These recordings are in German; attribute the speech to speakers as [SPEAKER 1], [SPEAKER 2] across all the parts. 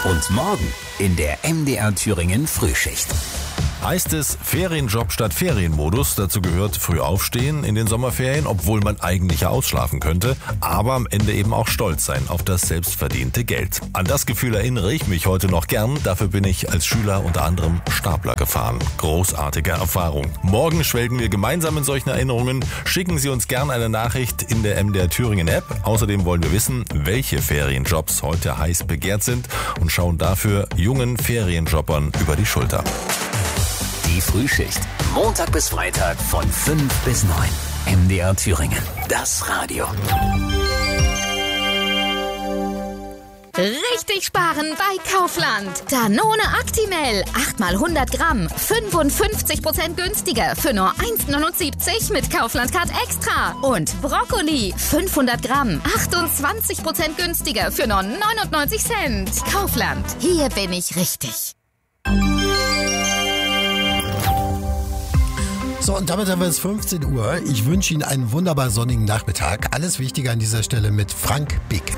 [SPEAKER 1] Und morgen in der MDR Thüringen Frühschicht.
[SPEAKER 2] Heißt es Ferienjob statt Ferienmodus? Dazu gehört früh aufstehen in den Sommerferien, obwohl man eigentlich ja ausschlafen könnte, aber am Ende eben auch stolz sein auf das selbstverdiente Geld. An das Gefühl erinnere ich mich heute noch gern. Dafür bin ich als Schüler unter anderem Stapler gefahren. Großartige Erfahrung. Morgen schwelgen wir gemeinsam in solchen Erinnerungen. Schicken Sie uns gern eine Nachricht in der MDR Thüringen App. Außerdem wollen wir wissen, welche Ferienjobs heute heiß begehrt sind und schauen dafür jungen Ferienjobbern über die Schulter.
[SPEAKER 1] Die Frühschicht. Montag bis Freitag von 5 bis 9. MDR Thüringen. Das Radio.
[SPEAKER 3] Richtig sparen bei Kaufland. Danone Actimel. 8 mal 100 Gramm. 55% günstiger. Für nur 1,79 mit Kaufland Card Extra. Und Brokkoli. 500 Gramm. 28% günstiger. Für nur 99 Cent. Kaufland. Hier bin ich richtig.
[SPEAKER 4] So, und damit haben wir es 15 Uhr. Ich wünsche Ihnen einen wunderbar sonnigen Nachmittag. Alles Wichtige an dieser Stelle mit Frank Bick.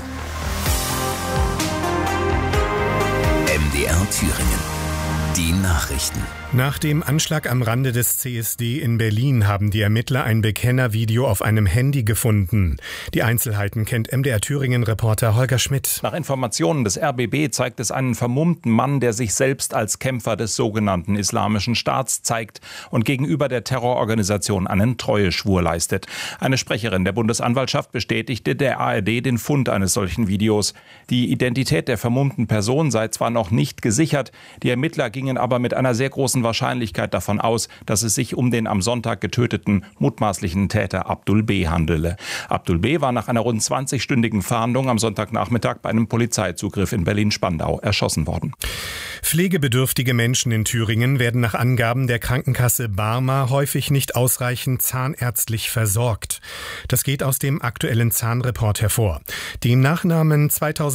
[SPEAKER 1] MDR Thüringen. Die Nachrichten.
[SPEAKER 5] Nach dem Anschlag am Rande des CSD in Berlin haben die Ermittler ein Bekennervideo auf einem Handy gefunden. Die Einzelheiten kennt MDR Thüringen-Reporter Holger Schmidt.
[SPEAKER 6] Nach Informationen des RBB zeigt es einen vermummten Mann, der sich selbst als Kämpfer des sogenannten Islamischen Staats zeigt und gegenüber der Terrororganisation einen Treueschwur leistet. Eine Sprecherin der Bundesanwaltschaft bestätigte der ARD den Fund eines solchen Videos. Die Identität der vermummten Person sei zwar noch nicht gesichert, die Ermittler gingen aber mit einer sehr großen Wahrscheinlichkeit davon aus, dass es sich um den am Sonntag getöteten mutmaßlichen Täter Abdul B. handele. Abdul B. war nach einer rund 20-stündigen Fahndung am Sonntagnachmittag bei einem Polizeizugriff in Berlin-Spandau erschossen worden.
[SPEAKER 5] Pflegebedürftige Menschen in Thüringen werden nach Angaben der Krankenkasse Barmer häufig nicht ausreichend zahnärztlich versorgt. Das geht aus dem aktuellen Zahnreport hervor. Demnach nahmen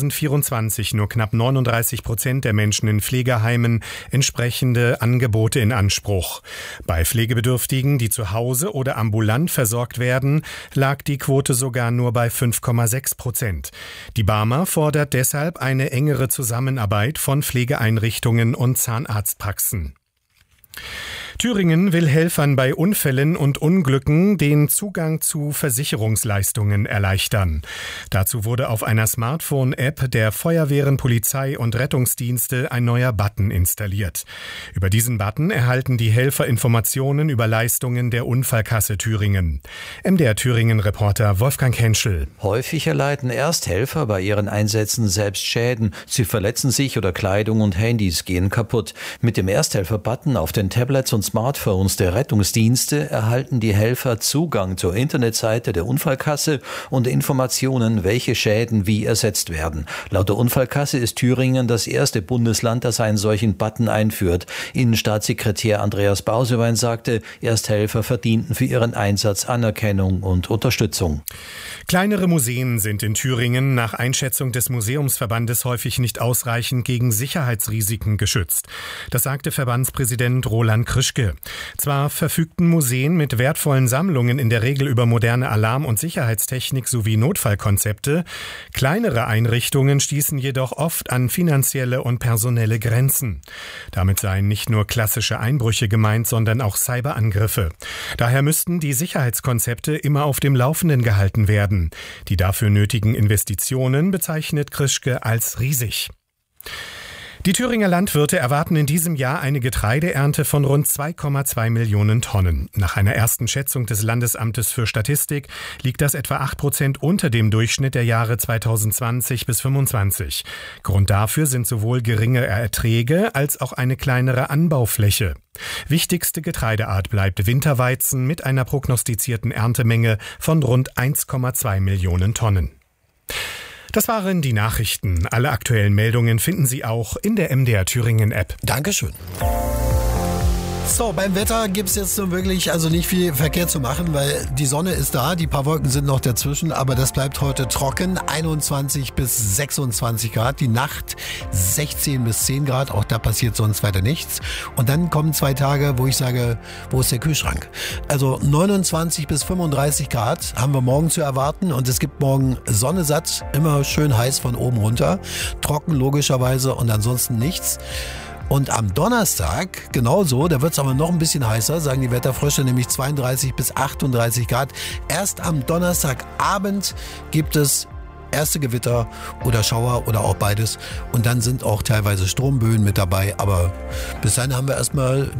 [SPEAKER 5] 2024 nur knapp 39% der Menschen in Pflegeheimen entsprechende Angebote in Anspruch. Bei Pflegebedürftigen, die zu Hause oder ambulant versorgt werden, lag die Quote sogar nur bei 5,6%. Die Barmer fordert deshalb eine engere Zusammenarbeit von Pflegeeinrichtungen und Zahnarztpraxen. Thüringen will Helfern bei Unfällen und Unglücken den Zugang zu Versicherungsleistungen erleichtern. Dazu wurde auf einer Smartphone-App der Feuerwehren, Polizei und Rettungsdienste ein neuer Button installiert. Über diesen Button erhalten die Helfer Informationen über Leistungen der Unfallkasse Thüringen. MDR Thüringen-Reporter Wolfgang Henschel.
[SPEAKER 7] Häufig erleiden Ersthelfer bei ihren Einsätzen selbst Schäden. Sie verletzen sich oder Kleidung und Handys gehen kaputt. Mit dem Ersthelfer-Button auf den Tablets und Smartphones der Rettungsdienste erhalten die Helfer Zugang zur Internetseite der Unfallkasse und Informationen, welche Schäden wie ersetzt werden. Laut der Unfallkasse ist Thüringen das erste Bundesland, das einen solchen Button einführt. Innenstaatssekretär Andreas Bausewein sagte, Ersthelfer verdienten für ihren Einsatz Anerkennung und Unterstützung.
[SPEAKER 5] Kleinere Museen sind in Thüringen nach Einschätzung des Museumsverbandes häufig nicht ausreichend gegen Sicherheitsrisiken geschützt. Das sagte Verbandspräsident Roland Krischke. Zwar verfügten Museen mit wertvollen Sammlungen in der Regel über moderne Alarm- und Sicherheitstechnik sowie Notfallkonzepte, kleinere Einrichtungen stießen jedoch oft an finanzielle und personelle Grenzen. Damit seien nicht nur klassische Einbrüche gemeint, sondern auch Cyberangriffe. Daher müssten die Sicherheitskonzepte immer auf dem Laufenden gehalten werden. Die dafür nötigen Investitionen bezeichnet Krischke als riesig. Die Thüringer Landwirte erwarten in diesem Jahr eine Getreideernte von rund 2,2 Millionen Tonnen. Nach einer ersten Schätzung des Landesamtes für Statistik liegt das etwa 8% unter dem Durchschnitt der Jahre 2020 bis 2025. Grund dafür sind sowohl geringere Erträge als auch eine kleinere Anbaufläche. Wichtigste Getreideart bleibt Winterweizen mit einer prognostizierten Erntemenge von rund 1,2 Millionen Tonnen. Das waren die Nachrichten. Alle aktuellen Meldungen finden Sie auch in der MDR Thüringen App.
[SPEAKER 4] Dankeschön. So, beim Wetter gibt es jetzt so wirklich nicht viel Verkehr zu machen, weil die Sonne ist da, die paar Wolken sind noch dazwischen, aber das bleibt heute trocken, 21 bis 26 Grad, die Nacht 16 bis 10 Grad, auch da passiert sonst weiter nichts. Und dann kommen 2 Tage, wo ich sage, wo ist der Kühlschrank? Also 29 bis 35 Grad haben wir morgen zu erwarten und es gibt morgen Sonne satt, immer schön heiß von oben runter, trocken logischerweise und ansonsten nichts. Und am Donnerstag genauso, da wird es aber noch ein bisschen heißer, sagen die Wetterfrösche, nämlich 32 bis 38 Grad. Erst am Donnerstagabend gibt es erste Gewitter oder Schauer oder auch beides. Und dann sind auch teilweise Stromböen mit dabei. Aber bis dahin haben wir erstmal